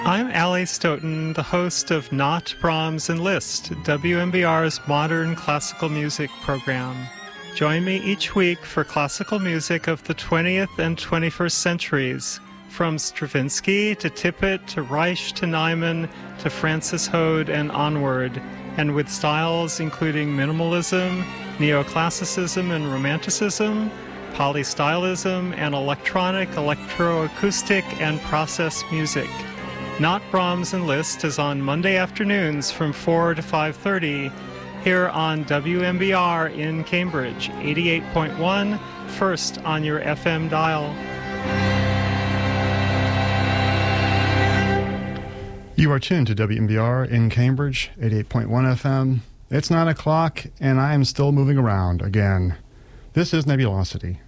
I'm Allie Stoughton, the host of Not, Brahms, and Liszt, WMBR's modern classical music program. Join me each week for classical music of the 20th and 21st centuries, from Stravinsky to Tippett to Reich to Nyman to Francis Hode and onward, and with styles including minimalism, neoclassicism and romanticism, polystylism, and electronic, electroacoustic, and process music. Not Brahms and Liszt is on Monday afternoons from 4 to 5:30 here on WMBR in Cambridge, 88.1, first on your FM dial. You are tuned to WMBR in Cambridge, 88.1 FM. It's 9 o'clock, and I am still moving around again. This is Nebulosity.